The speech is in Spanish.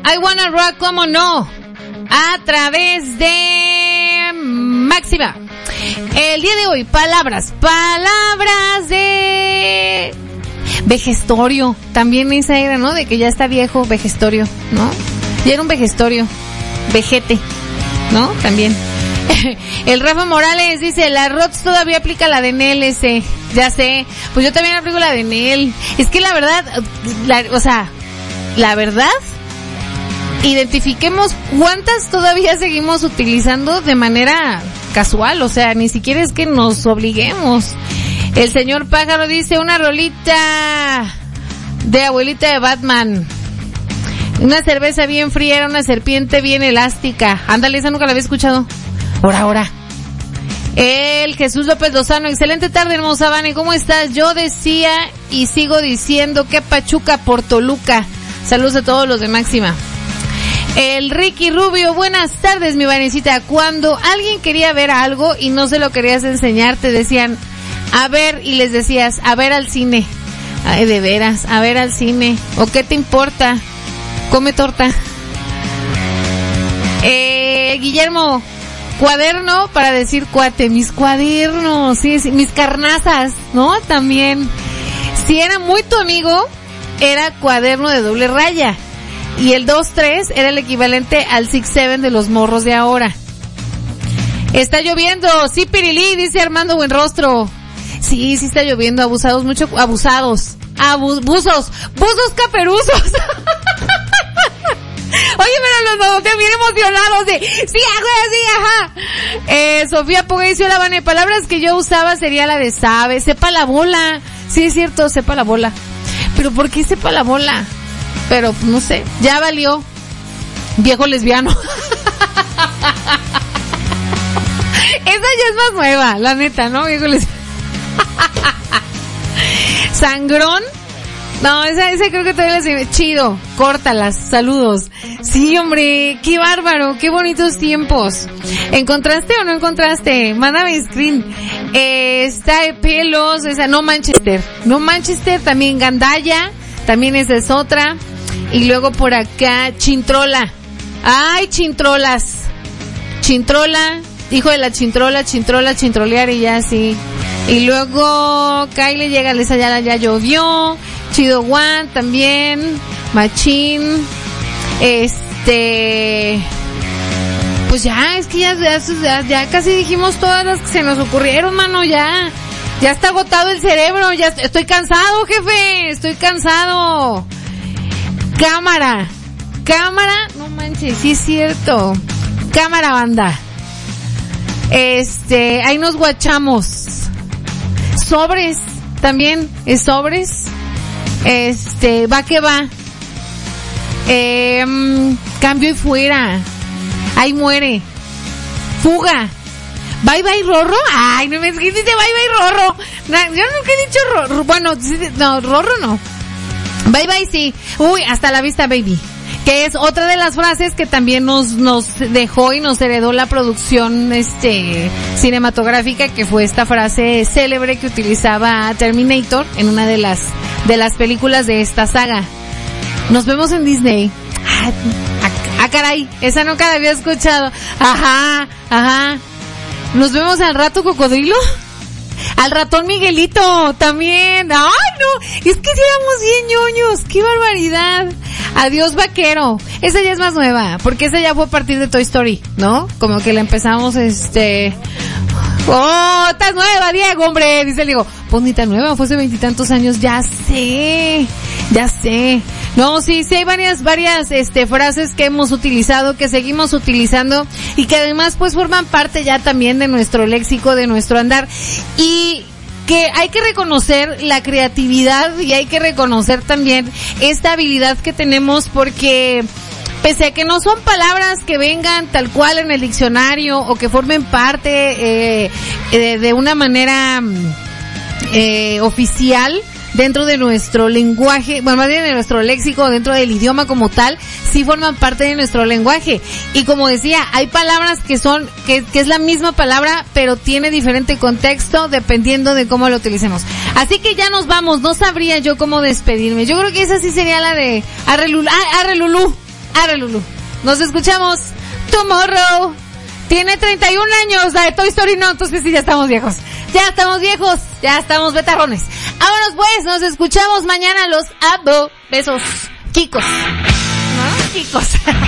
I Wanna Rock, ¿cómo no? A través de Máxima. El día de hoy, palabras de vejestorio. También esa era, ¿no? De que ya está viejo, vejestorio, ¿no? Ya era un vejestorio, vejete, ¿no? También. El Rafa Morales dice, la ROTS todavía aplica la de Nel ese. Ya sé, pues yo también aplico la de Nel. Es que la verdad, la verdad, identifiquemos cuántas todavía seguimos utilizando de manera casual, o sea, ni siquiera es que nos obliguemos. El señor Pájaro dice, una rolita de abuelita de Batman. Una cerveza bien fría era una serpiente bien elástica. Ándale, esa nunca la había escuchado. Ahora. El Jesús López Lozano, excelente tarde, hermosa Vane, ¿cómo estás? Yo decía y sigo diciendo que Pachuca por Toluca. Saludos a todos los de Máxima. El Ricky Rubio, buenas tardes, mi Vanecita. Cuando alguien quería ver algo y no se lo querías enseñar, te decían, a ver, y les decías, a ver al cine. Ay, de veras, a ver al cine. ¿O qué te importa? Come torta. Guillermo, cuaderno para decir cuate, mis cuadernos, sí, mis carnazas, ¿no? También. Si era muy tu amigo, era cuaderno de doble raya. Y el 2-3 era el equivalente al 6-7 de los morros de ahora. Está lloviendo, sí, Pirilí, dice Armando Buenrostro. Sí está lloviendo, abusados, buzos caperuzos. Oye, pero los noté bien emocionados de, sí, ajá. Sofía Poguecio Lavane, palabras que yo usaba sería la de sabe, sepa la bola. Sí, es cierto, sepa la bola. Pero ¿por qué sepa la bola? Pero, no sé, ya valió. Viejo lesbiano. Esa ya es más nueva, la neta, ¿no? Viejo lesbiano. Sangrón. No, esa creo que todavía la sigue. Chido, córtalas, saludos. Sí, hombre, qué bárbaro, qué bonitos tiempos. ¿Encontraste o no encontraste? Mándame screen. Está de pelos, esa, no Manchester, también Gandaya, también esa es otra. Y luego por acá, Chintrola. Ay, Chintrolas. Chintrola, hijo de la chintrolear y ya sí. Y luego Kyle llega, les allá ya llovió. Chido One también, Machín, pues ya, es que ya casi dijimos todas las que se nos ocurrieron, mano, ya está agotado el cerebro, ya estoy cansado, jefe, Cámara, no manches, sí es cierto, cámara, banda, ahí nos guachamos, sobres, también, es sobres, va que va, cambio y fuera, ahí muere, fuga, bye bye Rorro, ay, no me dice bye bye Rorro, no, yo nunca he dicho Rorro, bueno, no, Rorro no, bye bye sí, uy, hasta la vista baby, que es otra de las frases que también nos dejó y nos heredó la producción cinematográfica, que fue esta frase célebre que utilizaba Terminator en una de las películas de esta saga. Nos vemos en Disney. Ah, caray, esa nunca la había escuchado. Ajá. Nos vemos al rato cocodrilo. Al ratón Miguelito también. Ay, no, es que sí éramos bien ñoños, qué barbaridad. Adiós vaquero. Esa ya es más nueva, porque esa ya fue a partir de Toy Story, ¿no? Como que la empezamos, Oh, estás nueva, Diego, hombre. Dice el Diego, pues ni tan nueva, fue hace 20 y tantos años, ya sé. No, sí hay varias, frases que hemos utilizado, que seguimos utilizando, y que además pues forman parte ya también de nuestro léxico, de nuestro andar, y que hay que reconocer la creatividad y hay que reconocer también esta habilidad que tenemos, porque pese a que no son palabras que vengan tal cual en el diccionario o que formen parte de una manera oficial dentro de nuestro lenguaje, bueno, más bien de nuestro léxico, dentro del idioma como tal, sí forman parte de nuestro lenguaje. Y como decía, hay palabras que es la misma palabra, pero tiene diferente contexto dependiendo de cómo lo utilicemos. Así que ya nos vamos, no sabría yo cómo despedirme. Yo creo que esa sí sería la de Arre Lulú. Arre, Lulu. Nos escuchamos tomorrow. Tiene 31 años, la de Toy Story no, entonces sí, ya estamos viejos. Ya estamos betarrones. Vámonos pues, nos escuchamos mañana los abo. Besos. Kikos. ¿No? Kikos.